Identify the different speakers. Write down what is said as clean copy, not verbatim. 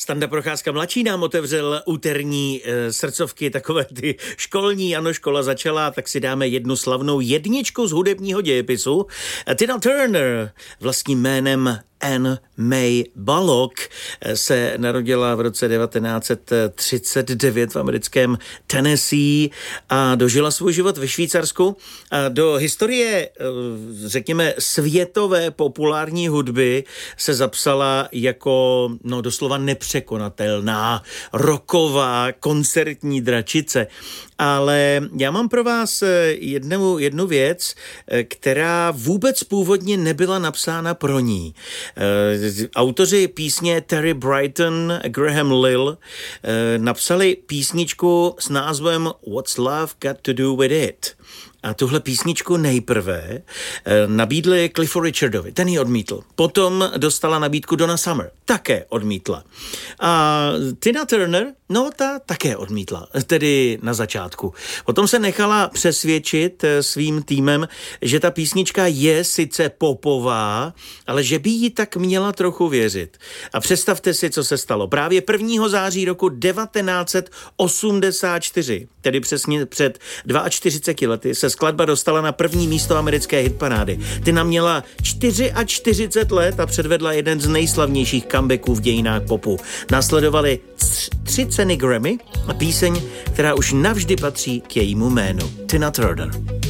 Speaker 1: Standa Procházka mladší nám otevřel úterní srdcovky, takové ty školní, ano, škola začala, tak si dáme jednu slavnou jedničku z hudebního dějepisu. Tina Turner vlastním jménem Anne May Bullock se narodila v roce 1939 v americkém Tennessee a dožila svůj život ve Švýcarsku. A do historie, řekněme, světové populární hudby se zapsala jako, doslova nepřekonatelná, rocková, koncertní dračice. Ale já mám pro vás jednu věc, která vůbec původně nebyla napsána pro ní. Autoři písně Terry Britten a Graham Lill napsali písničku s názvem What's Love Got to Do With It? A tuhle písničku nejprve nabídli Cliffu Richardovi, ten ji odmítl. Potom dostala nabídku Donna Summer, také odmítla. A Tina Turner, ta také odmítla, tedy na začátku. Potom se nechala přesvědčit svým týmem, že ta písnička je sice popová, ale že by jí tak měla trochu věřit. A představte si, co se stalo. Právě 1. září roku 1984, tedy přesně před 42 lety, se skladba dostala na první místo americké hitparády. Tina měla 44 let a předvedla jeden z nejslavnějších comebacků v dějinách popu. Následovaly 3 ceny Grammy a píseň, která už navždy patří k jejímu jménu. Tina Turner.